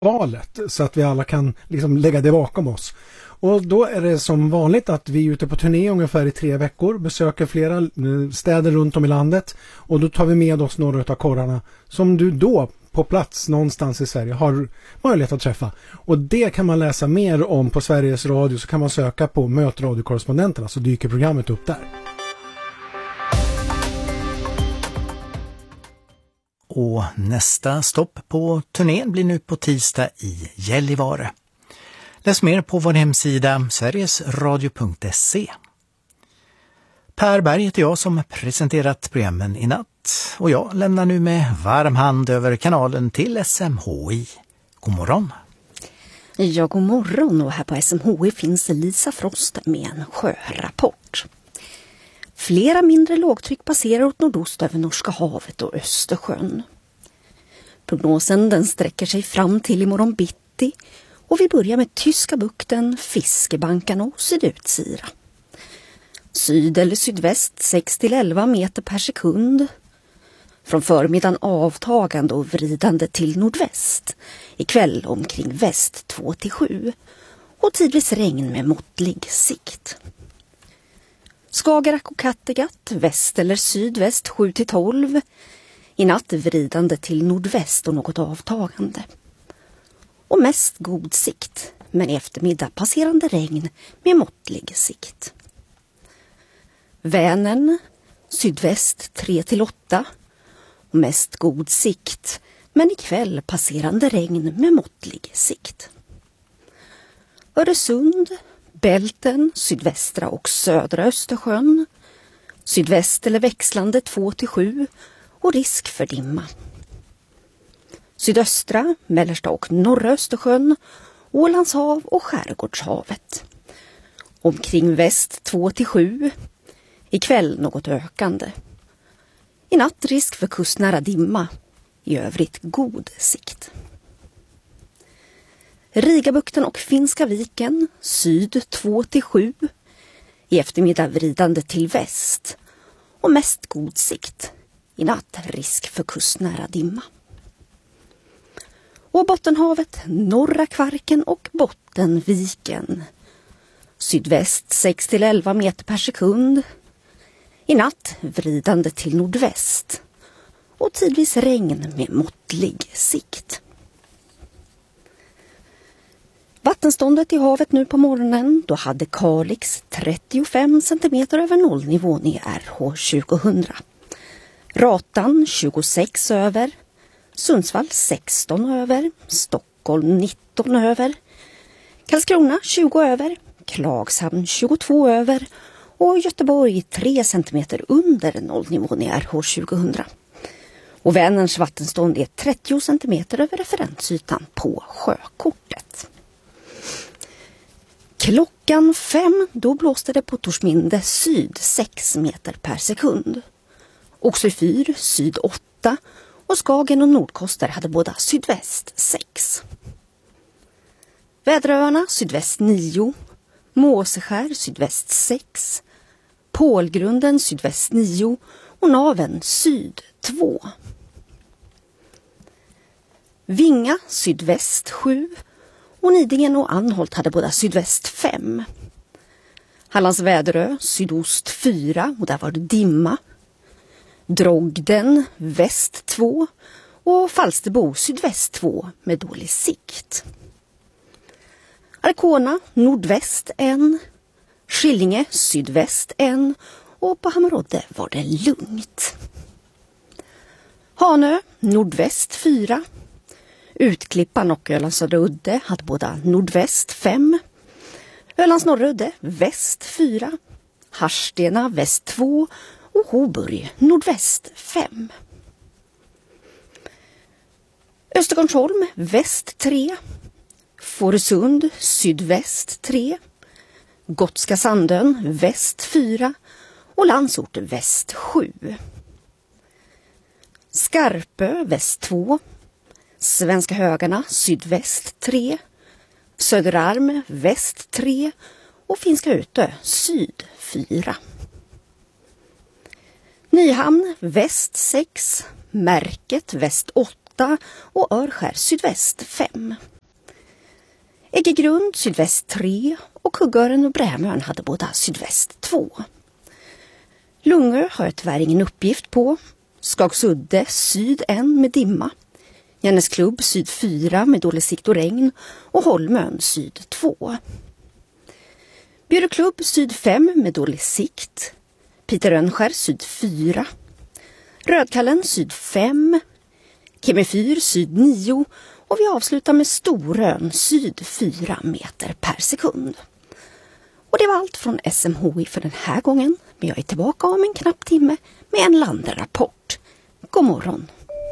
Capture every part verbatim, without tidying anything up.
valet så att vi alla kan liksom lägga det bakom oss. Och då är det som vanligt att vi är ute på turné ungefär i tre veckor, besöker flera städer runt om i landet och då tar vi med oss några av korrarna som du då på plats någonstans i Sverige har möjlighet att träffa. Och det kan man läsa mer om på Sveriges Radio, så kan man söka på Mötradiokorrespondenterna så dyker programmet upp där. Och nästa stopp på turnén blir nu på tisdag i Gällivare. Läs mer på vår hemsida sverigesradio punkt se. Per Berg heter jag som presenterat programmen i natt och jag lämnar nu med varm hand över kanalen till S M H I. God morgon! Ja, god morgon, och här på S M H I finns Lisa Frost med en sjörapport. Flera mindre lågtryck passerar åt nordost över Norska havet och Östersjön. Prognosen den sträcker sig fram till imorgon bitti och vi börjar med Tyska bukten, Fiskebankarna och Sydutsira. Syd eller sydväst sex till elva meter per sekund. Från förmiddagen avtagande och vridande till nordväst. Ikväll omkring väst två till sju och tidvis regn med måttlig sikt. Skagerrak och Kattegatt, väst eller sydväst sju till tolv. I natt vridande till nordväst och något avtagande. Och mest god sikt, men i eftermiddag passerande regn med måttlig sikt. Vänern, sydväst tre till åtta. Och mest god sikt, men ikväll passerande regn med måttlig sikt. Öresund, Bälten, sydvästra och södra Östersjön. Sydväst eller växlande två till sju och risk för dimma. Sydöstra, mellersta och norra Östersjön, Ålandshav och Skärgårdshavet. Omkring väst två till sju. Ikväll något ökande. I natt risk för kustnära dimma. I övrigt god sikt. Rigabukten och Finska viken, syd två till sju. I eftermiddag vridande till väst. Och mest god sikt. I natt risk för kustnära dimma. Och Bottenhavet, norra Kvarken och Bottenviken. Sydväst sex till elva meter per sekund. I natt vridande till nordväst. Och tidvis regn med måttlig sikt. Vattenståndet i havet nu på morgonen, då hade Kalix trettiofem centimeter över nollnivån i R H tjugohundra. Ratan tjugosex över, Sundsvall sexton över, Stockholm nitton över, Karlskrona tjugo över, Klagshamn tjugotvå över och Göteborg tre centimeter under nollnivån i R H tjugohundra. Och Vänerns vattenstånd är trettio centimeter över referensytan på sjökortet. Klockan fem, då blåste det på Torsminde syd sex meter per sekund. Oxyfyr syd åtta och Skagen och Nordkoster hade båda sydväst sex. Väderöarna sydväst nio, Måseskär sydväst sex, Pålgrunden sydväst nio och Naven syd två. Vinga sydväst sju och Nidingen och Anholt hade båda sydväst fem. Hallands Väderö sydost fyra och där var det dimma. Drogden väst två och Falsterbo sydväst två med dålig sikt. Arkona nordväst en, Skillinge sydväst en och på Hammerodde var det lugnt. Hanö nordväst fyra. Utklippan och Ölands södra udde hade båda nordväst fem. Ölands norra udde väst fyra. Harstena väst två och Hoburg nordväst fem. Östergårdsholm väst tre. Fårösund sydväst tre. Gotska Sandön väst fyra och Landsort väst sju. Skarpö väst två. Svenska Högarna sydväst tre. Söderarm väst tre och Finska Utö syd fyra. Nyhamn väst sex. Märket väst åtta. åtta och Örskär sydväst fem. Äggegrund sydväst tre och Kuggören och Brämön hade båda sydväst två. Lungor har jag tyvärr ingen uppgift på. Skagsudde syd en med dimma. Järnesklubb syd fyra med dålig sikt och regn och Holmön syd två. Bjurklubb syd fem med dålig sikt. Peter Rönnskär syd fyra. Rödkallen syd fem. Kemifyr syd nio och vi avslutar med Storön syd fyra meter per sekund. Och det var allt från S M H I för den här gången, men jag är tillbaka om en knapp timme med en landrapport. God morgon!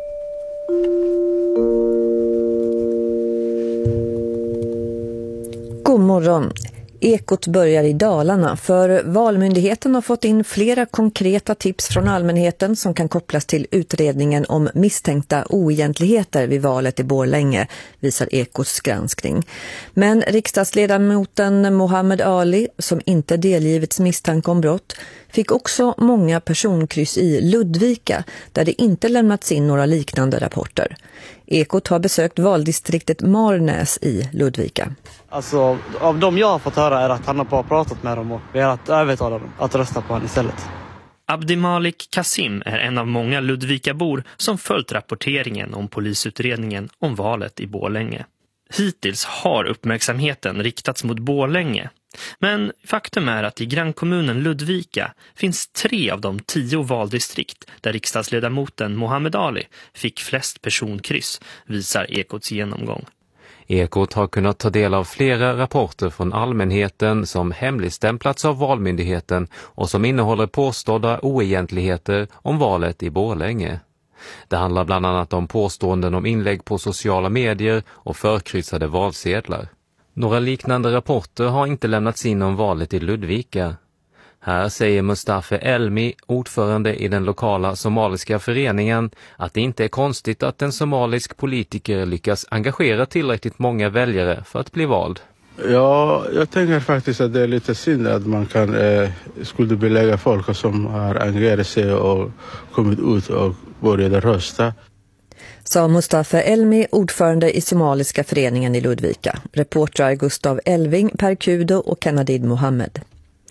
God morgon! Ekot börjar i Dalarna för Valmyndigheten har fått in flera konkreta tips från allmänheten som kan kopplas till utredningen om misstänkta oegentligheter vid valet i Borlänge, visar Ekots granskning. Men riksdagsledamoten Mohammed Ali, som inte delgivits misstanke om brott, fick också många personkryss i Ludvika där det inte lämnats in några liknande rapporter. Ekot har besökt valdistriktet Marnäs i Ludvika. Alltså, av de jag har fått höra är att han har bara pratat med dem och vi har att övertala dem att rösta på honom istället. Abdimalik Kasim är en av många Ludvikabor som följt rapporteringen om polisutredningen om valet i Borlänge. Hittills har uppmärksamheten riktats mot Borlänge. Men faktum är att i grannkommunen Ludvika finns tre av de tio valdistrikt där riksdagsledamoten Mohammed Ali fick flest personkryss, visar Ekots genomgång. Ekot har kunnat ta del av flera rapporter från allmänheten som hemligstämplats av Valmyndigheten och som innehåller påstådda oegentligheter om valet i Borlänge. Det handlar bland annat om påståenden om inlägg på sociala medier och förkryssade valsedlar. Några liknande rapporter har inte lämnats in om valet i Ludvika. Här säger Mustafa Elmi, ordförande i den lokala somaliska föreningen, att det inte är konstigt att en somalisk politiker lyckas engagera tillräckligt många väljare för att bli vald. Ja, jag tänker faktiskt att det är lite synd att man kan eh, skuldbelägga folk som har engagerat sig och kommit ut och börjat rösta. Sa Mustafa Elmi, ordförande i somaliska föreningen i Ludvika. Reportrar Gustav Elving, Per Kudo och Kanadid Mohammed.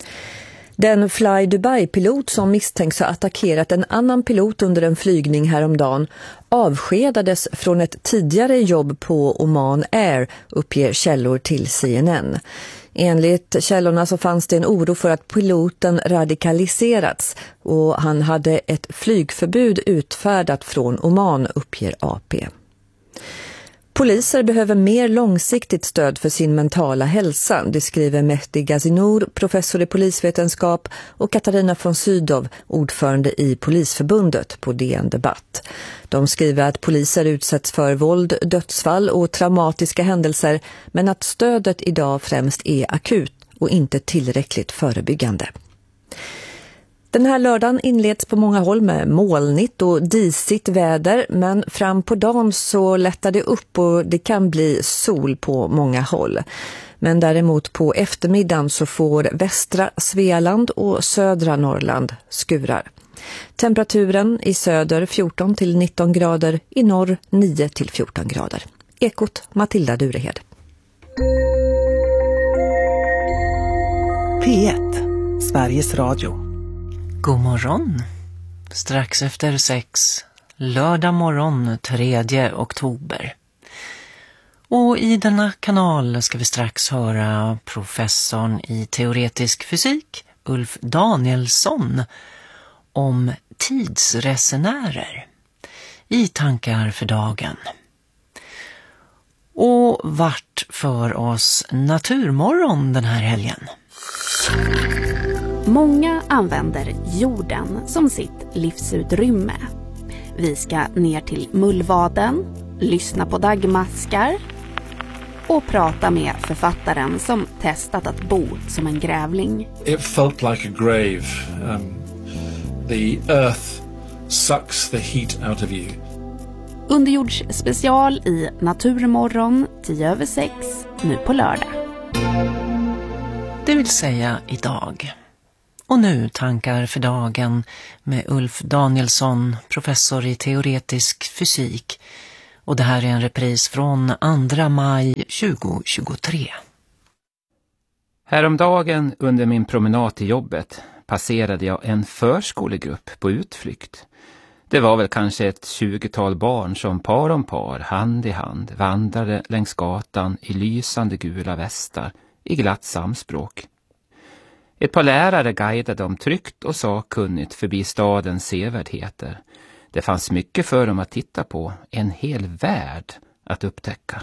Den Fly Dubai-pilot som misstänks ha attackerat en annan pilot under en flygning häromdagen avskedades från ett tidigare jobb på Oman Air, uppger källor till C N N. Enligt källorna så fanns det en oro för att piloten radikaliserats och han hade ett flygförbud utfärdat från Oman, uppger A P. Poliser behöver mer långsiktigt stöd för sin mentala hälsa, det skriver Mehdi Gazinour, professor i polisvetenskap, och Katarina von Sydow, ordförande i Polisförbundet, på D N Debatt. De skriver att poliser utsätts för våld, dödsfall och traumatiska händelser, men att stödet idag främst är akut och inte tillräckligt förebyggande. Den här lördagen inleds på många håll med molnigt och disigt väder, men fram på dagen så lättar det upp och det kan bli sol på många håll. Men däremot på eftermiddagen så får västra Svealand och södra Norrland skurar. Temperaturen i söder fjorton till nitton grader, i norr nio till fjorton grader. Ekot, Matilda Durehed. P ett, Sveriges Radio. God morgon. Strax efter sex, lördag morgon tredje oktober. Och i denna kanal ska vi strax höra professorn i teoretisk fysik, Ulf Danielsson, om tidsresenärer i tankar för dagen. Och vart för oss Naturmorgon den här helgen? Många använder jorden som sitt livsutrymme. Vi ska ner till Mullvaden, lyssna på dagmaskar och prata med författaren som testat att bo som en grävling. It felt like a grave. Um, the earth sucks the heat out of you. Underjordsspecial i Naturmorgon tio över sex nu på lördag. Det vill säga idag. Och nu tankar för dagen med Ulf Danielsson, professor i teoretisk fysik, Och det här är en repris från andra maj tjugohundratjugotre. Häromdagen under min promenad till jobbet passerade jag en förskolegrupp på utflykt. Det var väl kanske ett tjugotal barn som par om par, hand i hand, vandrade längs gatan i lysande gula västar i glatt samspråk. Ett par lärare guidade dem tryggt och sakkunnigt förbi stadens sevärdheter. Det fanns mycket för dem att titta på, en hel värld att upptäcka.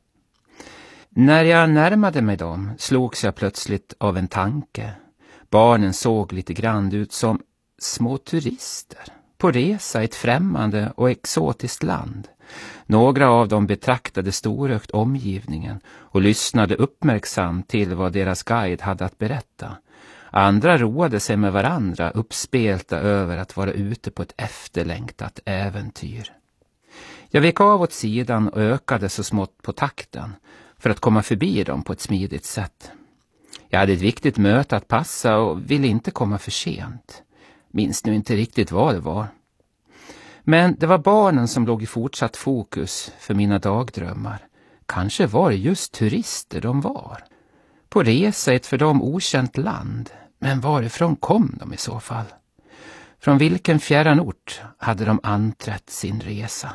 När jag närmade mig dem slogs jag plötsligt av en tanke. Barnen såg lite grann ut som små turister på resa i ett främmande och exotiskt land. Några av dem betraktade storögt omgivningen och lyssnade uppmärksamt till vad deras guide hade att berätta. Andra roade sig med varandra, uppspelta över att vara ute på ett efterlängtat äventyr. Jag vek av åt sidan och ökade så smått på takten för att komma förbi dem på ett smidigt sätt. Jag hade ett viktigt möte att passa och ville inte komma för sent. Minns nu inte riktigt vad det var. Men det var barnen som låg i fortsatt fokus för mina dagdrömmar. Kanske var det just turister de var. På resa i ett för dem okänt land. Men varifrån kom de i så fall? Från vilken fjärran ort hade de anträtt sin resa?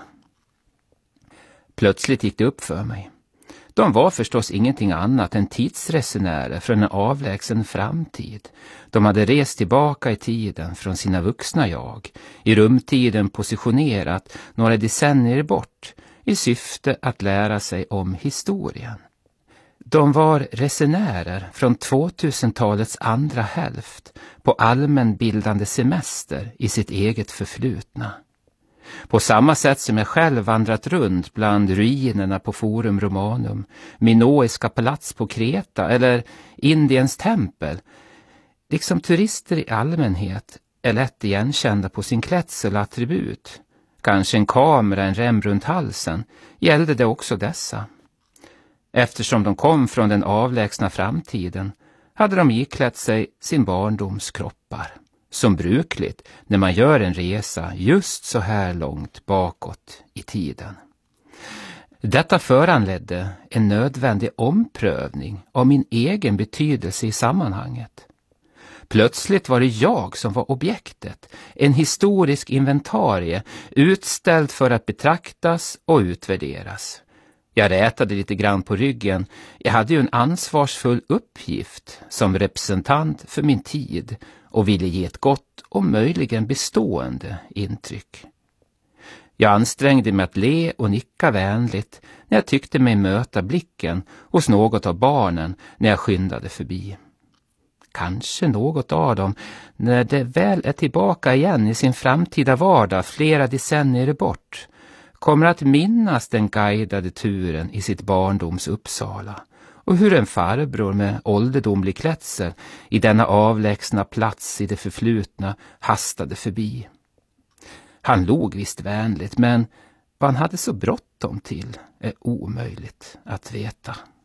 Plötsligt gick det upp för mig. De var förstås ingenting annat än tidsresenärer från en avlägsen framtid. De hade rest tillbaka i tiden från sina vuxna jag, i rumtiden positionerat några decennier bort i syfte att lära sig om historien. De var resenärer från tvåtusentalets andra hälft på allmänbildande semester i sitt eget förflutna. På samma sätt som jag själv vandrat runt bland ruinerna på Forum Romanum, minoiska palats på Kreta eller Indiens tempel, liksom turister i allmänhet är lätt igenkända på sin klädsel och attribut, kanske en kamera, en rem runt halsen, gällde det också dessa. Eftersom de kom från den avlägsna framtiden hade de iklätt sig sin barndoms kroppar. Som brukligt när man gör en resa just så här långt bakåt i tiden. Detta föranledde en nödvändig omprövning av min egen betydelse i sammanhanget. Plötsligt var det jag som var objektet, en historisk inventarie utställd för att betraktas och utvärderas. Jag rätade lite grann på ryggen. Jag hade ju en ansvarsfull uppgift som representant för min tid och ville ge ett gott och möjligen bestående intryck. Jag ansträngde mig att le och nicka vänligt när jag tyckte mig möta blicken hos något av barnen när jag skyndade förbi. Kanske något av dem, när det väl är tillbaka igen i sin framtida vardag flera decennier bort, kommer att minnas den guidade turen i sitt barndoms Uppsala och hur en farbror med ålderdomlig klädsel i denna avlägsna plats i det förflutna hastade förbi. Han log visst vänligt, men vad han hade så bråttom till är omöjligt att veta.